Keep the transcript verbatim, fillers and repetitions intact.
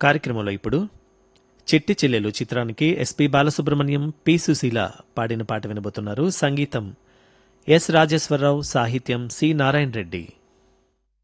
కార్యక్రమంలో ఇప్పుడు చిట్టి చెల్లెలు చిత్రానికి ఎస్పి బాలసుబ్రహ్మణ్యం, పి సుశీల పాడిన పాట వినబోతున్నారు. సంగీతం ఎస్ రాజేశ్వరరావు, సాహిత్యం సి నారాయణ రెడ్డి.